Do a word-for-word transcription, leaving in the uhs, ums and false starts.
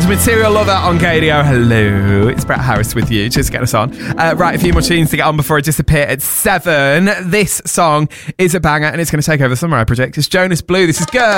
Material Lover on Gadio. Hello, it's Brett Harris with you. Just get us on. Uh, right, a few more tunes to get on before I disappear at seven. This song is a banger and it's going to take over the summer, I predict. It's Jonas Blue. This is Girl.